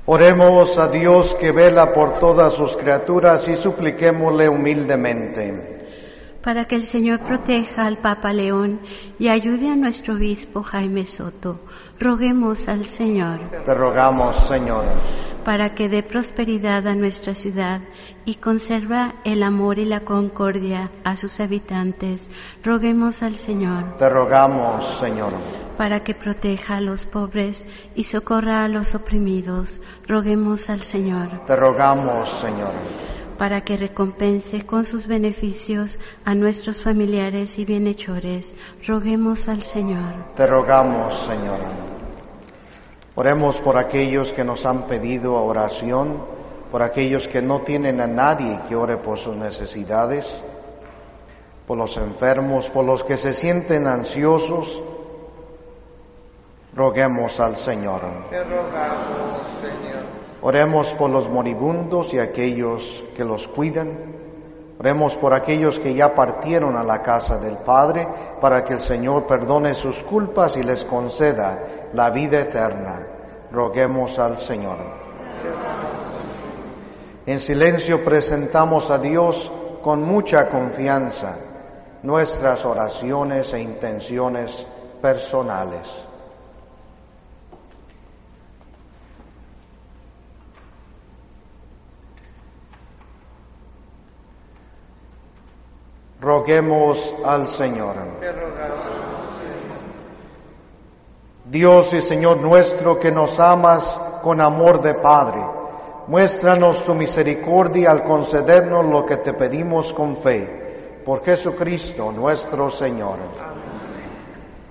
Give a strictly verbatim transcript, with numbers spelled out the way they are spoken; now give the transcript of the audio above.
Oremos a Dios que vela por todas sus criaturas y supliquémosle humildemente. Para que el Señor proteja al Papa León y ayude a nuestro obispo Jaime Soto, roguemos al Señor. Te rogamos, Señor. Para que dé prosperidad a nuestra ciudad y conserva el amor y la concordia a sus habitantes, roguemos al Señor. Te rogamos, Señor. Para que proteja a los pobres y socorra a los oprimidos, roguemos al Señor. Te rogamos, Señor. Para que recompense con sus beneficios a nuestros familiares y bienhechores, roguemos al Señor. Te rogamos, Señor. Oremos por aquellos que nos han pedido oración, por aquellos que no tienen a nadie que ore por sus necesidades, por los enfermos, por los que se sienten ansiosos. Roguemos al Señor. Te rogamos, Señor. Oremos por los moribundos y aquellos que los cuidan. Oremos por aquellos que ya partieron a la casa del Padre, para que el Señor perdone sus culpas y les conceda la vida eterna. Roguemos al Señor. En silencio presentamos a Dios con mucha confianza nuestras oraciones e intenciones personales. Roguemos al Señor. Te rogamos, Señor. Dios y Señor nuestro, que nos amas con amor de Padre, muéstranos tu misericordia al concedernos lo que te pedimos con fe. Por Jesucristo nuestro Señor. Amén.